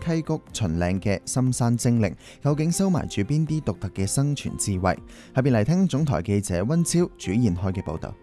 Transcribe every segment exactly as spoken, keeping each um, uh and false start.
溪谷秦嶺嘅深山精靈，究竟收埋住邊啲獨特嘅生存智慧？下邊嚟聽總台記者溫超主研開嘅報導。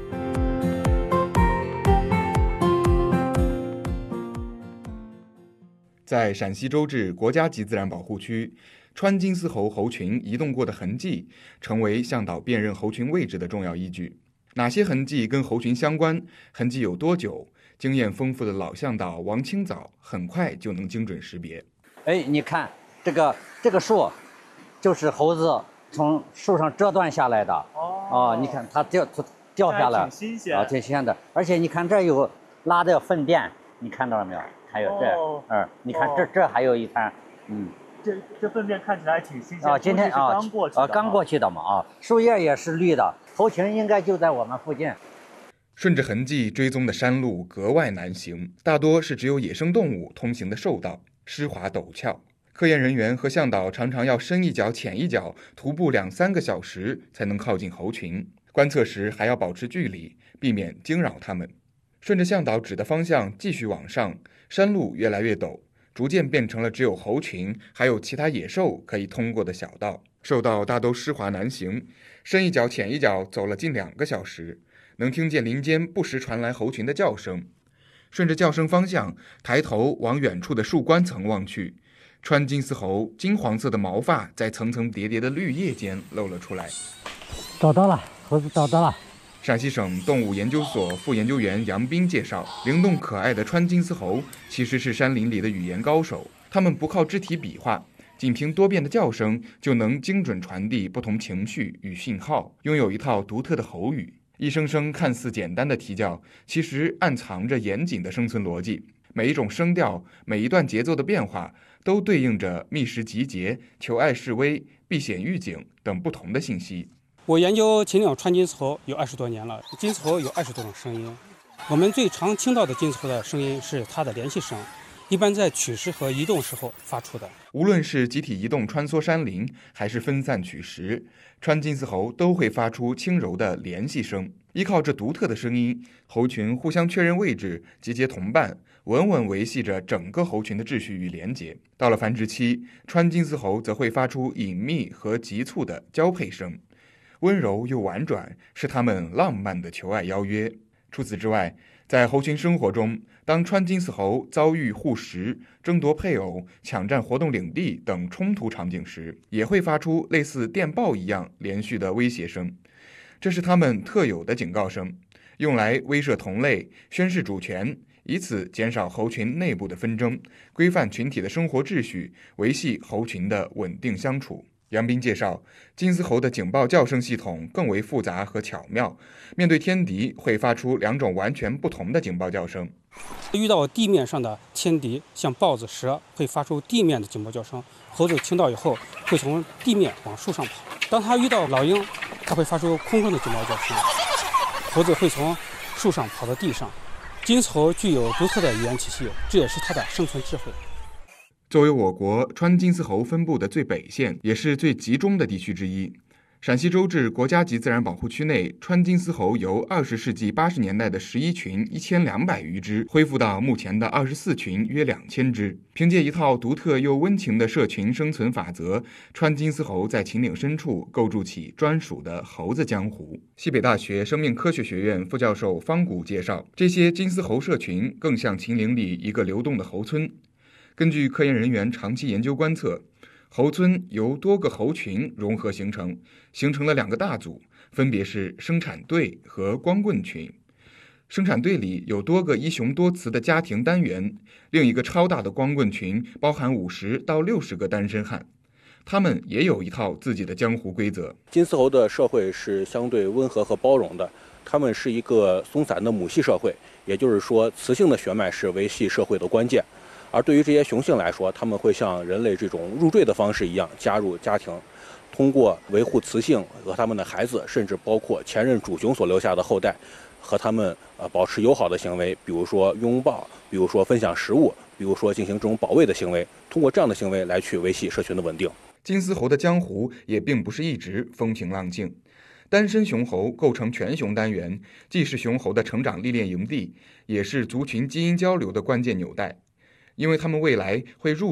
在陕西周至国家级自然保护区，川金丝猴猴群移动过的痕迹成为向导辨认猴群位置的重要依据。哪些痕迹跟猴群相关？痕迹有多久？经验丰富的老向导王清早很快就能精准识别。 哎，你看这个这个树，就是猴子从树上折断下来的。哦，哦你看它掉掉下来， 挺新鲜啊，挺新鲜的。而且你看这有拉的粪便，你看到了没有？还有这， 哦、 嗯，你看这这还有一滩，嗯， 这这粪便看起来挺新鲜。 啊，今天啊， 刚过去的啊，刚过去的嘛啊，树叶也是绿的，猴群应该就在我们附近。 顺着痕迹追踪的山路格外难行，大多是只有野生动物通行的兽道，湿滑陡峭。科研人员和向导常常要深一脚浅一脚，徒步两三个小时才能靠近猴群。观测时还要保持距离，避免惊扰它们。顺着向导指的方向继续往上，山路越来越陡，逐渐变成了只有猴群还有其他野兽可以通过的小道。兽道大都湿滑难行，深一脚浅一脚走了近两个小时，能听见林间不时传来猴群的叫声。顺着叫声方向，抬头往远处的树冠层望去，川金丝猴金黄色的毛发在层层叠叠的绿叶间露了出来。 找到了，猴子找到了。 陕西省动物研究所副研究员杨斌介绍，灵动可爱的川金丝猴其实是山林里的语言高手，它们不靠肢体比划，仅凭多变的叫声就能精准传递不同情绪与信号，拥有一套独特的喉语。一声声看似简单的啼叫，其实暗藏着严谨的生存逻辑。每一种声调，每一段节奏的变化，都对应着觅食集结、求爱示威、避险预警等不同的信息。 我研究秦岭川金丝猴有二十多年了，金丝猴有二十多种声音。我们最常听到的金丝猴的声音是它的联系声，一般在取食和移动时候发出的。 无论是集体移动穿梭山林，还是分散取食，川金丝猴都会发出轻柔的联系声。依靠这独特的声音，猴群互相确认位置，集结同伴，稳稳维系着整个猴群的秩序与连结。到了繁殖期，川金丝猴则会发出隐秘和急促的交配声，温柔又婉转，是它们浪漫的求爱邀约。除此之外，在猴群生活中，当川金丝猴遭遇护食、争夺配偶、抢占活动领地等冲突场景时，也会发出类似电报一样连续的威胁声。这是它们特有的警告声，用来威慑同类、宣示主权，以此减少猴群内部的纷争，规范群体的生活秩序，维系猴群的稳定相处。杨斌介绍，金丝猴的警报叫声系统更为复杂和巧妙，面对天敌会发出两种完全不同的警报叫声。 遇到地面上的天敌，像豹子、蛇，会发出地面的警报叫声，猴子听到以后会从地面往树上跑。当它遇到老鹰，它会发出空中的警报叫声，猴子会从树上跑到地上。金丝猴具有独特的语言体系，这也是它的生存智慧。 作为我国川金丝猴分布的最北县，也是最集中的地区之一，陕西周至国家级自然保护区内，川金丝猴由二十世纪八十年代的十一群一千两百余只，恢复到目前的二十四群约两千只。凭借一套独特又温情的社群生存法则，川金丝猴在秦岭深处构筑起专属的猴子江湖。西北大学生命科学学院副教授方谷介绍，这些金丝猴社群更像秦岭里一个流动的猴村。根据科研人员长期研究观测，猴村由多个猴群融合形成，形成了两个大组，分别是生产队和光棍群。生产队里有多个一雄多雌的家庭单元，另一个超大的光棍群包含五十到六十个单身汉，他们也有一套自己的江湖规则。 金丝猴的社会是相对温和和包容的，他们是一个松散的母系社会，也就是说，雌性的血脉是维系社会的关键。而对于这些雄性来说，他们会像人类这种入赘的方式一样加入家庭，通过维护雌性和他们的孩子，甚至包括前任主雄所留下的后代，和他们呃保持友好的行为，比如说拥抱，比如说分享食物，比如说进行这种保卫的行为，通过这样的行为来去维系社群的稳定。 金丝猴的江湖也并不是一直风平浪静，单身雄猴构成全雄单元，既是雄猴的成长历练营地，也是族群基因交流的关键纽带。因为他们未来会入